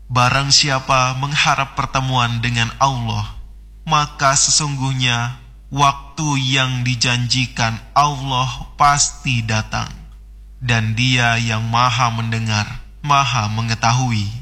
Barang siapa mengharap pertemuan dengan Allah, maka sesungguhnya waktu yang dijanjikan Allah pasti datang, dan Dia yang Maha Mendengar, Maha Mengetahui.